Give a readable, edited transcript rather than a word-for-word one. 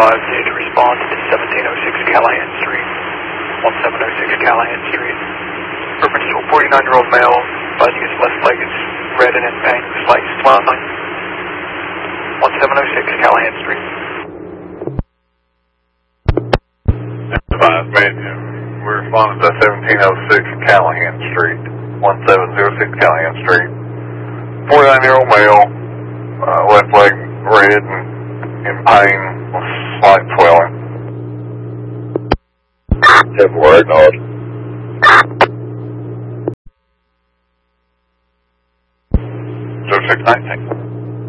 need to respond to 1706 Callahan Street, 1706 Callahan Street. Reference to a 49-year-old male, finding his left leg is red and in pain with slight swelling. 1706 Callahan Street. Advise me, we responded to 1706 Callahan Street, 1706 Callahan Street. 49-year-old male, left leg red and in pain with slight swelling. 10-4 acknowledged. 0619.